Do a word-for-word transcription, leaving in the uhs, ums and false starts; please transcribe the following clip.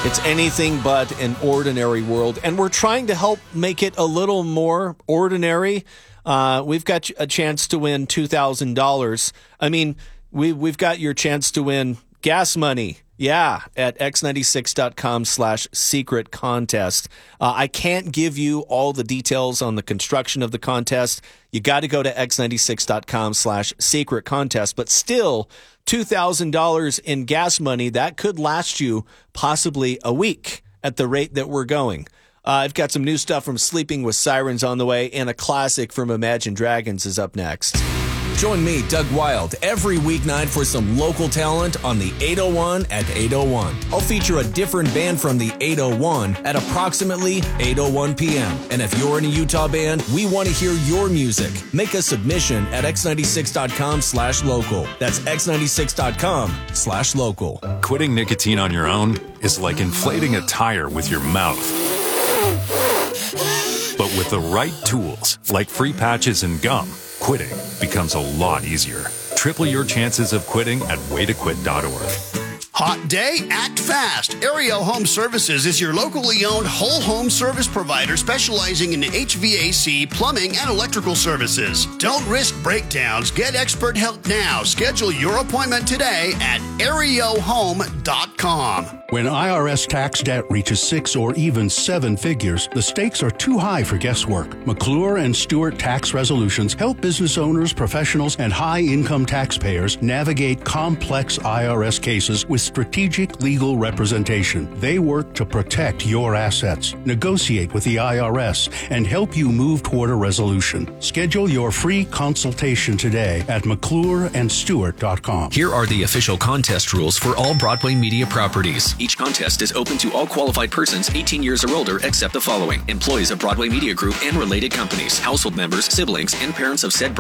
It's anything but an ordinary world, and we're trying to help make it a little more ordinary. Uh, we've got a chance to win two thousand dollars. I mean, we, we've got your chance to win gas money. Yeah, at x ninety-six dot com slash secret contest. Uh, I can't give you all the details on the construction of the contest. You got to go to x ninety-six dot com slash secret contest. But still, two thousand dollars in gas money, that could last you possibly a week at the rate that we're going. Uh, I've got some new stuff from Sleeping with Sirens on the way, and a classic from Imagine Dragons is up next. Join me, Doug Wild, every weeknight for some local talent on the eight oh one at eight oh one. I'll feature a different band from the eight oh one at approximately eight oh one p.m. And if you're in a Utah band, we want to hear your music. Make a submission at x ninety-six dot com slash local. That's x ninety-six dot com slash local. Quitting nicotine on your own is like inflating a tire with your mouth. But with the right tools, like free patches and gum, quitting becomes a lot easier. Triple your chances of quitting at way to quit dot org. Hot day? Act fast. Ariel Home Services is your locally owned whole home service provider specializing in H V A C, plumbing, and electrical services. Don't risk breakdowns. Get expert help now. Schedule your appointment today at ariel home dot com. When I R S tax debt reaches six or even seven figures, the stakes are too high for guesswork. McClure and Stewart Tax Resolutions help business owners, professionals, and high-income taxpayers navigate complex I R S cases with strategic legal representation. They work to protect your assets, negotiate with the I R S, and help you move toward a resolution. Schedule your free consultation today at mcclure and stewart dot com. Here are the official contest rules for all Broadway Media properties. Each contest is open to all qualified persons eighteen years or older except the following: employees of Broadway Media Group and related companies, household members, siblings, and parents of said